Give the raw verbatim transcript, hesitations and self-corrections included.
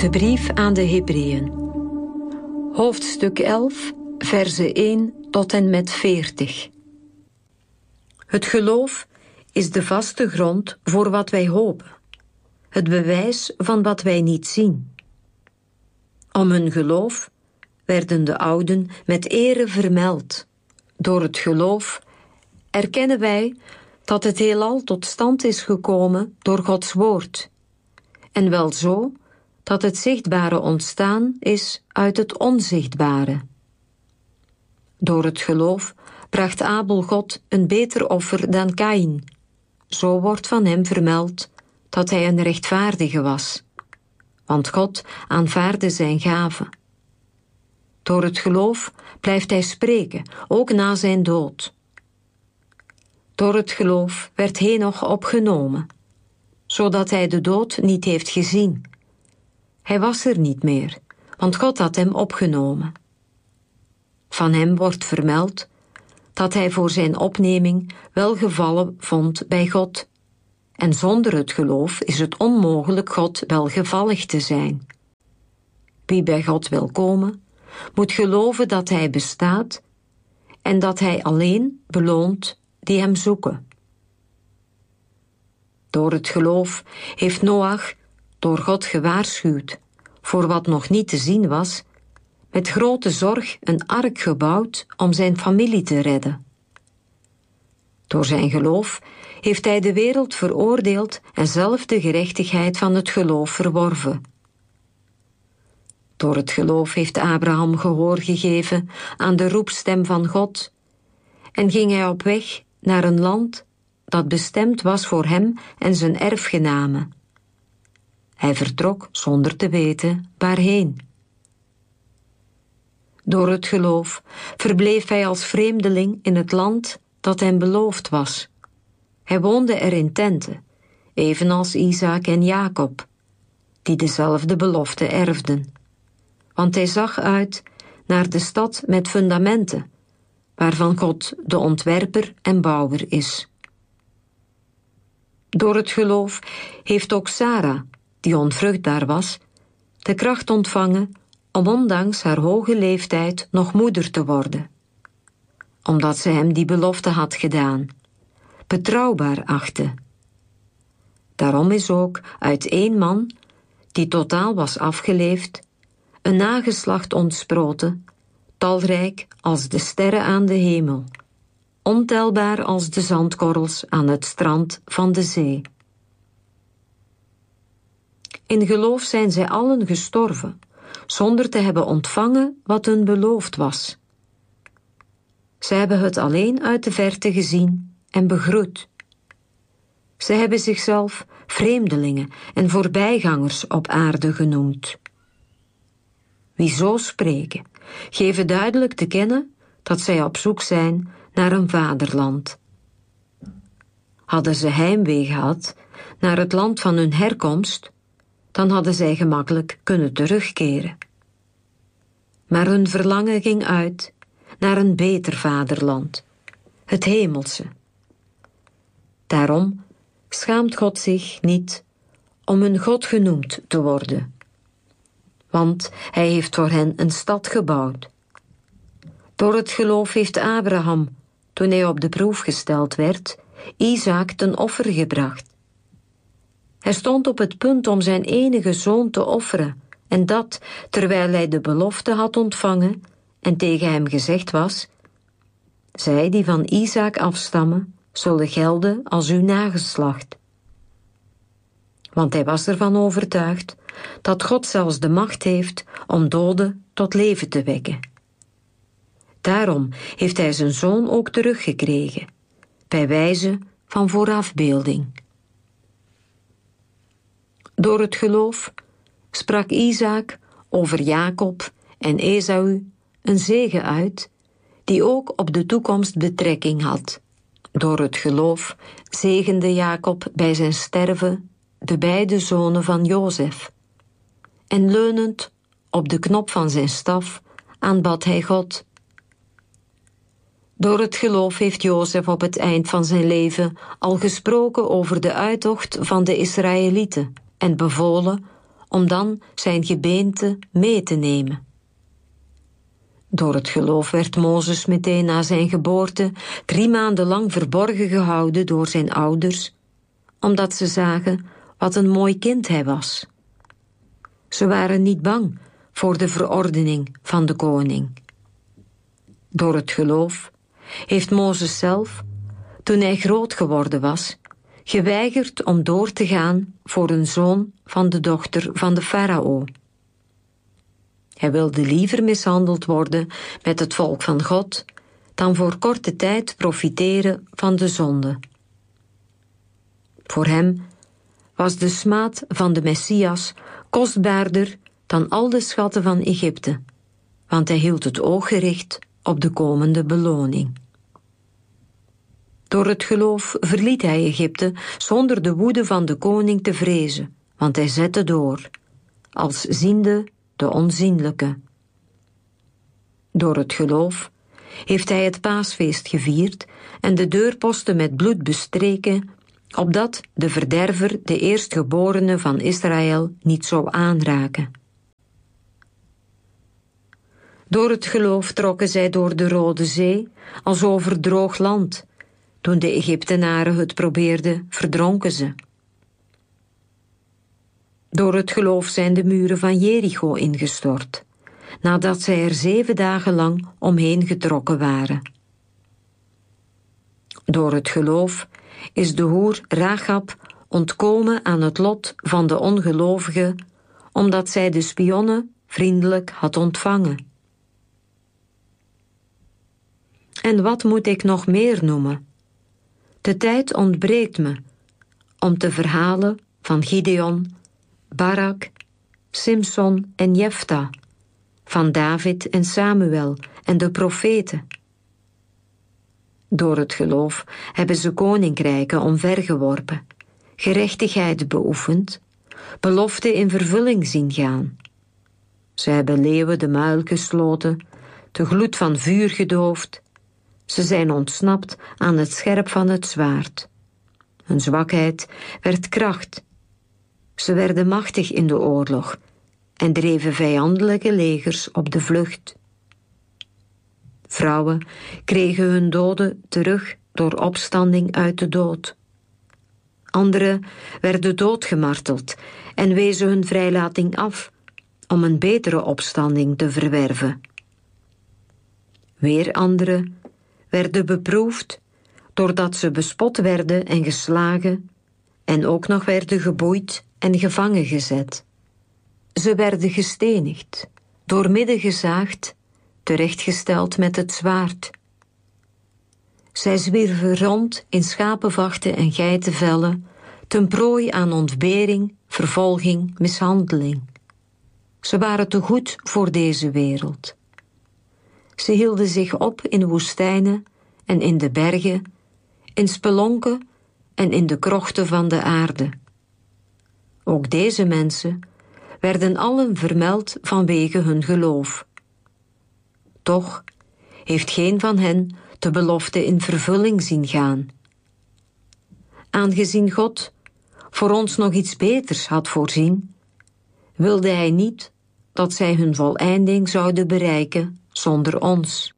De brief aan de Hebreeën. Hoofdstuk elf, verse één tot en met veertig. Het geloof is de vaste grond voor wat wij hopen, het bewijs van wat wij niet zien. Om hun geloof werden de ouden met ere vermeld. Door het geloof erkennen wij dat het heelal tot stand is gekomen door Gods woord, en wel zo dat het zichtbare ontstaan is uit het onzichtbare. Door het geloof bracht Abel God een beter offer dan Kaïn. Zo wordt van hem vermeld dat hij een rechtvaardige was, want God aanvaardde zijn gave. Door het geloof blijft hij spreken, ook na zijn dood. Door het geloof werd Henoch opgenomen, zodat hij de dood niet heeft gezien. Hij was er niet meer, want God had hem opgenomen. Van hem wordt vermeld dat hij voor zijn opneming welgevallen vond bij God. En zonder het geloof is het onmogelijk God welgevallig te zijn. Wie bij God wil komen, moet geloven dat hij bestaat en dat hij alleen beloont die hem zoeken. Door het geloof heeft Noach, door God gewaarschuwd voor wat nog niet te zien was, met grote zorg een ark gebouwd om zijn familie te redden. Door zijn geloof heeft hij de wereld veroordeeld en zelf de gerechtigheid van het geloof verworven. Door het geloof heeft Abraham gehoor gegeven aan de roepstem van God en ging hij op weg naar een land dat bestemd was voor hem en zijn erfgenamen. Hij vertrok zonder te weten waarheen. Door het geloof verbleef hij als vreemdeling in het land dat hem beloofd was. Hij woonde er in tenten, evenals Isaac en Jacob, die dezelfde belofte erfden. Want hij zag uit naar de stad met fundamenten, waarvan God de ontwerper en bouwer is. Door het geloof heeft ook Sarah, die onvruchtbaar was, de kracht ontvangen om ondanks haar hoge leeftijd nog moeder te worden, omdat ze hem die belofte had gedaan, betrouwbaar achtte. Daarom is ook uit één man, die totaal was afgeleefd, een nageslacht ontsproten, talrijk als de sterren aan de hemel, ontelbaar als de zandkorrels aan het strand van de zee. In geloof zijn zij allen gestorven, zonder te hebben ontvangen wat hun beloofd was. Zij hebben het alleen uit de verte gezien en begroet. Zij hebben zichzelf vreemdelingen en voorbijgangers op aarde genoemd. Wie zo spreken, geven duidelijk te kennen dat zij op zoek zijn naar een vaderland. Hadden ze heimwee gehad naar het land van hun herkomst, dan hadden zij gemakkelijk kunnen terugkeren. Maar hun verlangen ging uit naar een beter vaderland, het hemelse. Daarom schaamt God zich niet om hun God genoemd te worden, want hij heeft voor hen een stad gebouwd. Door het geloof heeft Abraham, toen hij op de proef gesteld werd, Isaac ten offer gebracht. Hij stond op het punt om zijn enige zoon te offeren, en dat terwijl hij de belofte had ontvangen en tegen hem gezegd was: zij die van Isaac afstammen, zullen gelden als uw nageslacht. Want hij was ervan overtuigd dat God zelfs de macht heeft om doden tot leven te wekken. Daarom heeft hij zijn zoon ook teruggekregen, bij wijze van voorafbeelding. Door het geloof sprak Isaac over Jacob en Esau een zegen uit, die ook op de toekomst betrekking had. Door het geloof zegende Jacob bij zijn sterven de beide zonen van Jozef, en leunend op de knop van zijn staf aanbad hij God. Door het geloof heeft Jozef op het eind van zijn leven al gesproken over de uittocht van de Israëlieten en bevolen om dan zijn gebeente mee te nemen. Door het geloof werd Mozes meteen na zijn geboorte drie maanden lang verborgen gehouden door zijn ouders, omdat ze zagen wat een mooi kind hij was. Ze waren niet bang voor de verordening van de koning. Door het geloof heeft Mozes zelf, toen hij groot geworden was, geweigerd om door te gaan voor een zoon van de dochter van de farao. Hij wilde liever mishandeld worden met het volk van God dan voor korte tijd profiteren van de zonde. Voor hem was de smaad van de Messias kostbaarder dan al de schatten van Egypte, want hij hield het oog gericht op de komende beloning. Door het geloof verliet hij Egypte zonder de woede van de koning te vrezen, want hij zette door, als ziende de onzienlijke. Door het geloof heeft hij het paasfeest gevierd en de deurposten met bloed bestreken, opdat de verderver de eerstgeborene van Israël niet zou aanraken. Door het geloof trokken zij door de Rode Zee als over droog land. Toen de Egyptenaren het probeerden, verdronken ze. Door het geloof zijn de muren van Jericho ingestort, nadat zij er zeven dagen lang omheen getrokken waren. Door het geloof is de hoer Rachab ontkomen aan het lot van de ongelovigen, omdat zij de spionnen vriendelijk had ontvangen. En wat moet ik nog meer noemen? De tijd ontbreekt me om te verhalen van Gideon, Barak, Simson en Jefta, van David en Samuel en de profeten. Door het geloof hebben ze koninkrijken omvergeworpen, gerechtigheid beoefend, beloften in vervulling zien gaan. Ze hebben leeuwen de muil gesloten, de gloed van vuur gedoofd. Ze zijn ontsnapt aan het scherp van het zwaard. Hun zwakheid werd kracht. Ze werden machtig in de oorlog en dreven vijandelijke legers op de vlucht. Vrouwen kregen hun doden terug door opstanding uit de dood. Anderen werden doodgemarteld en wezen hun vrijlating af om een betere opstanding te verwerven. Weer anderen werden beproefd doordat ze bespot werden en geslagen en ook nog werden geboeid en gevangen gezet. Ze werden gestenigd, doormidden gezaagd, terechtgesteld met het zwaard. Zij zwierven rond in schapenvachten en geitenvellen, ten prooi aan ontbering, vervolging, mishandeling. Ze waren te goed voor deze wereld. Ze hielden zich op in woestijnen en in de bergen, in spelonken en in de krochten van de aarde. Ook deze mensen werden allen vermeld vanwege hun geloof. Toch heeft geen van hen de belofte in vervulling zien gaan. Aangezien God voor ons nog iets beters had voorzien, wilde hij niet dat zij hun voleinding zouden bereiken zonder ons.